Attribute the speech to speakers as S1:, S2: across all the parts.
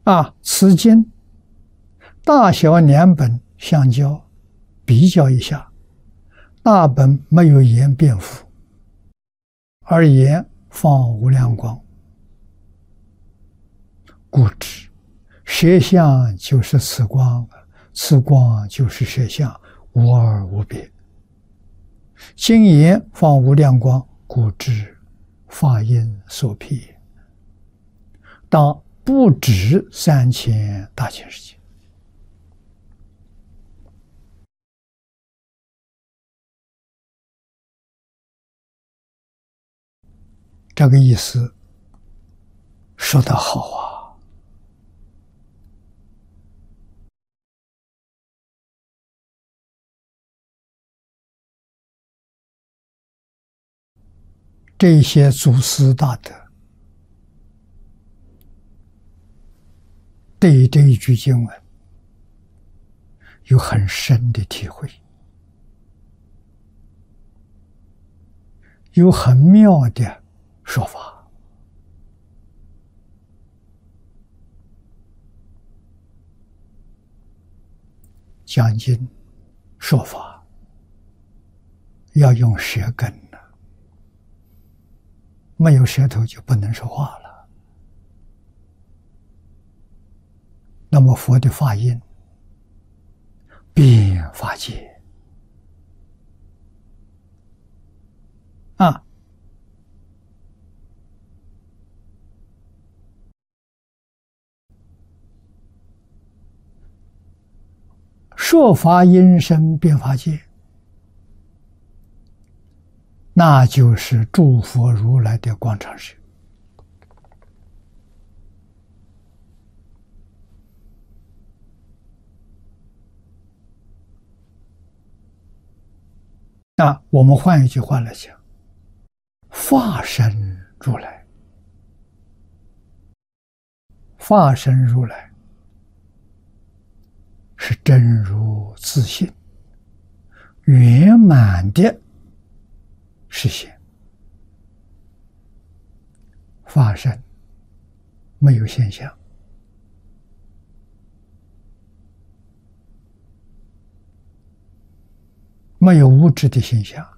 S1: 此经大小两本相交，比较一下，大本没有言辩复，而言放无量光，故知实相就是此光，此光就是实相，无二无别。今言放无量光，故知法因所辟，当不止3000大千世界。这个意思说得好啊！这些祖师大德对这一句经文有很深的体会，有很妙的说法。讲经说法要用舌根的，没有舌头就不能说话了。那么佛的法音遍法界说法音声遍法界，那就是诸佛如来的广长舌。那我们换一句话来讲，法身如来，法身如来是真如自性圆满的实现。法身没有现象，没有物质的现象，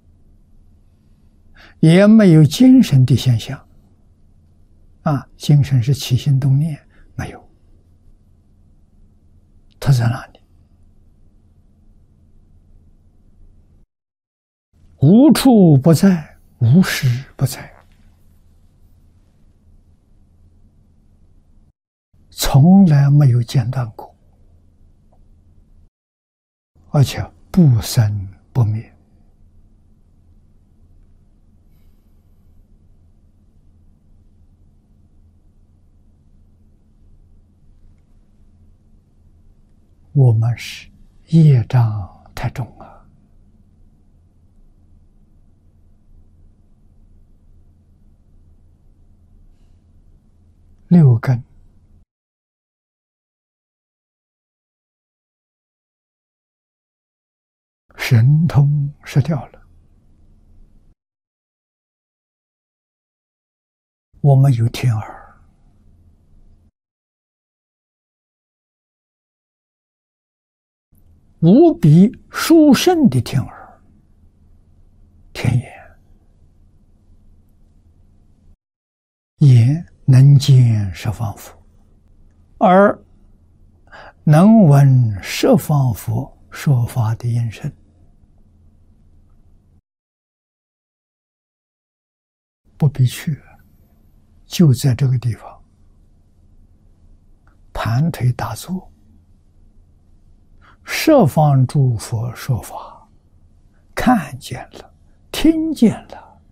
S1: 也没有精神的现象。精神是起心动念，没有，它在哪里？无处不在，无时不在，从来没有间断过，而且不生不灭。我们是业障太重了，六根神通失掉了。我们有天耳，无比殊胜的天耳，天眼，眼能见十方佛，耳能闻十方佛说法的音声。不必去，就在这个地方盘腿打坐，十方诸佛说法，看见了，听见了，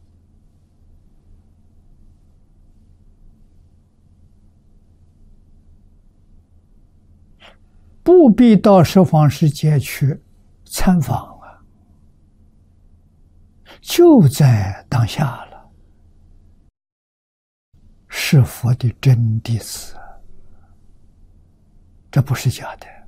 S1: 不必到十方世界去参访啊，就在当下了。是佛的真弟子，这不是假的。